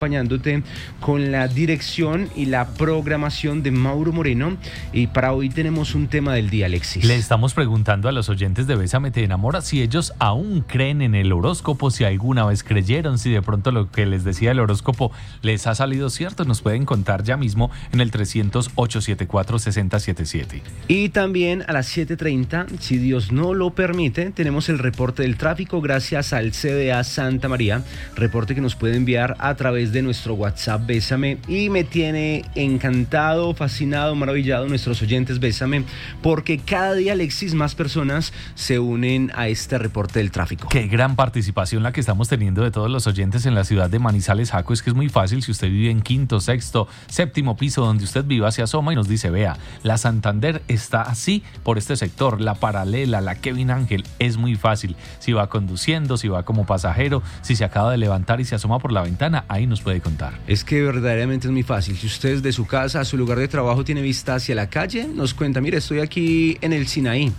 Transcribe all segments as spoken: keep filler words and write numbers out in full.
acompañándote con la dirección y la programación de Mauro Moreno. Y para hoy tenemos un tema del día, Alexis. Le estamos preguntando a los oyentes de Bésame Te Enamora si ellos aún creen en el horóscopo, si alguna vez creyeron, si de pronto lo que les decía el horóscopo les ha salido cierto. Nos pueden contar ya mismo en el trescientos, ochocientos setenta y cuatro, sesenta setenta y siete. Y también a las siete treinta, si Dios no lo permite, tenemos el reporte del tráfico gracias al C D A Santa María, reporte que nos puede enviar a través de nuestro WhatsApp Bésame, y me tiene encantado, fascinado, maravillado nuestros oyentes Bésame, porque cada día, Alexis, más personas se unen a este reporte del tráfico. Qué gran participación la que estamos teniendo de todos los oyentes en la ciudad de Manizales, Jaco. Es que es muy fácil, si usted vive en quinto, sexto, séptimo piso, donde usted viva, se asoma y nos dice, vea, la Santander está así por este sector, la Paralela, la Kevin Ángel. Es muy fácil, si va conduciendo, si va como pasajero, si se acaba de levantar y se asoma por la ventana, ahí nos puede contar. Es que verdaderamente es muy fácil. Si usted desde su casa a su lugar de trabajo tiene vista hacia la calle, nos cuenta, mire, estoy aquí en el Sinaí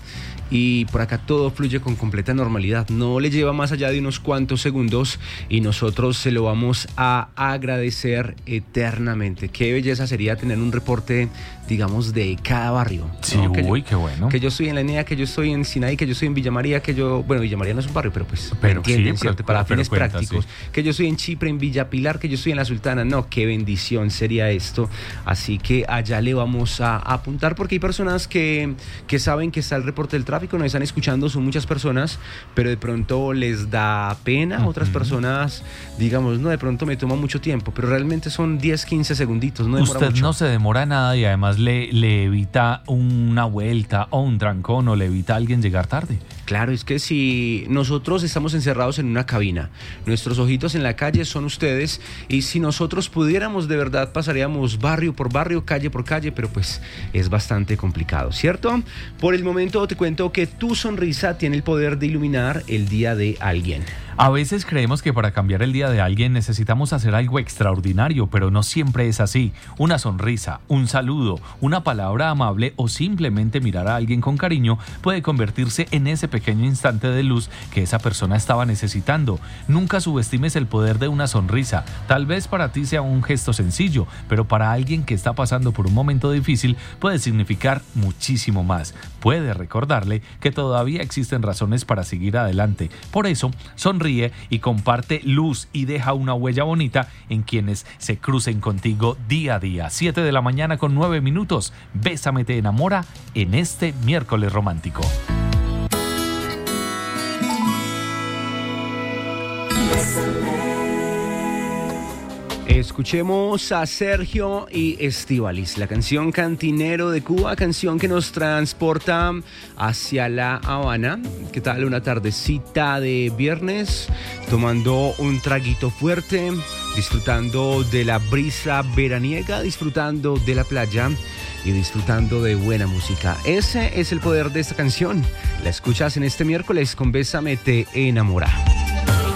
y por acá todo fluye con completa normalidad. No le lleva más allá de unos cuantos segundos y nosotros se lo vamos a agradecer eternamente. Qué belleza sería tener un reporte, digamos, de cada barrio. Sí, ¿no? uy, yo, qué bueno. Que yo estoy en La Enea, que yo estoy en Sinaí, que yo estoy en Villa María, que yo... Bueno, Villa María no es un barrio, pero pues pero entienden, sí, ¿cierto? pero, Para pero fines cuenta, prácticos. Sí. Que yo estoy en Chipre, en Villa Pilar, que yo estoy en La Sultana. No, qué bendición sería esto. Así que allá le vamos a, a apuntar, porque hay personas que, que saben que está el reporte del tráfico, nos están escuchando, son muchas personas, pero de pronto les da pena. Uh-huh. Otras personas, digamos, no, de pronto me toma mucho tiempo, pero realmente son diez, quince segunditos, no demora Usted mucho. no se demora nada y además le, le evita una vuelta o un trancón, o le evita a alguien llegar tarde. Claro, es que si nosotros estamos encerrados en una cabina, nuestros ojitos en la calle son ustedes, y si nosotros pudiéramos de verdad pasaríamos barrio por barrio, calle por calle, pero pues es bastante complicado, ¿cierto? Por el momento te cuento que tu sonrisa tiene el poder de iluminar el día de alguien. A veces creemos que para cambiar el día de alguien necesitamos hacer algo extraordinario, pero no siempre es así. Una sonrisa, un saludo, una palabra amable o simplemente mirar a alguien con cariño puede convertirse en ese pequeño instante de luz que esa persona estaba necesitando. Nunca subestimes el poder de una sonrisa. Tal vez para ti sea un gesto sencillo, pero para alguien que está pasando por un momento difícil puede significar muchísimo más. Puede recordarle que todavía existen razones para seguir adelante. Por eso, sonríe y comparte luz y deja una huella bonita en quienes se crucen contigo día a día. siete de la mañana con nueve minutos. Bésame Te Enamora en este miércoles romántico. Escuchemos a Sergio y Estíbaliz, la canción Cantinero de Cuba, canción que nos transporta hacia La Habana. ¿Qué tal una tardecita de viernes? Tomando un traguito fuerte, disfrutando de la brisa veraniega, disfrutando de la playa y disfrutando de buena música. Ese es el poder de esta canción. La escuchas en este miércoles con Bésame Te Enamora.